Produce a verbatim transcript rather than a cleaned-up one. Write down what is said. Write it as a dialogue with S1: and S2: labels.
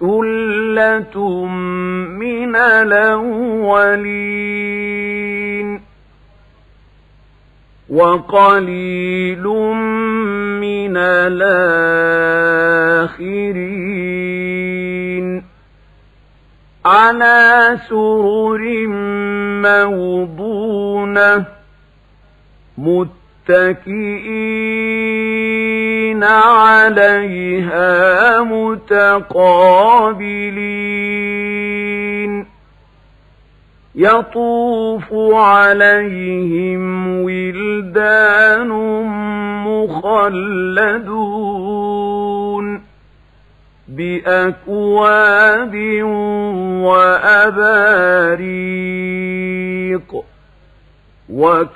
S1: ثُلَّةٌ مِّنَ الْأَوَّلِينَ وَقَلِيلٌ مِّنَ الْآخِرِينَ عَلَىٰ سُرُرٍ مَّوْضُونَةٍ مُتَّكِئِينَ عَلَيْهَا مُتَقَابِلِينَ يَطُوفُ عَلَيْهِمْ وِلْدَانٌ مُّخَلَّدُونَ بِأَكْوَابٍ وَأَبَارِيقَ